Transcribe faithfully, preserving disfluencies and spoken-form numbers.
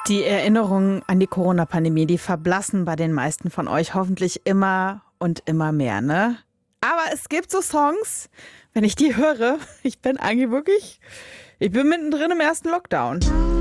Die Erinnerungen an die Corona-Pandemie, die verblassen bei den meisten von euch hoffentlich immer und immer mehr, ne? Aber es gibt so Songs, wenn ich die höre, ich bin eigentlich wirklich, ich bin mittendrin im ersten Lockdown.